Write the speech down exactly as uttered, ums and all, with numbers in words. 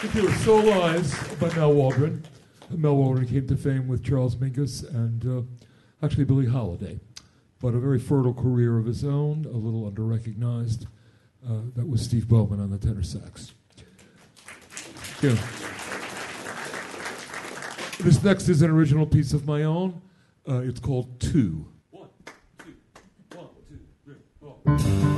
Here are So Lies by Mel Waldron. Mel Waldron came to fame with Charles Mingus and uh, actually Billie Holiday, but a very fertile career of his own, a little under-recognized. Uh, that was Steve Bowman on the tenor sax. Thank you. This next is an original piece of my own. Uh, it's called Two. One, two, one, two, three, four.